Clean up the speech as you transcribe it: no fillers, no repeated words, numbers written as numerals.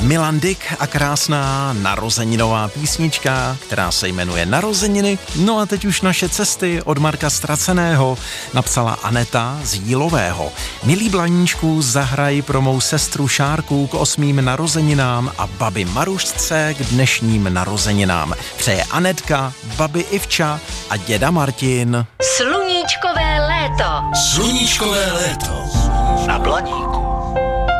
Milan Dyk a krásná narozeninová písnička, která se jmenuje Narozeniny. No a teď už naše cesty od Marka Ztraceného napsala Aneta z Jílového. Milý Blaníčku, zahraj pro mou sestru Šárku k 8. narozeninám a babi Marušce k dnešním narozeninám. Přeje Anetka, babi Ivča a děda Martin. Sluníčkové léto. Sluníčkové léto na Blaníku.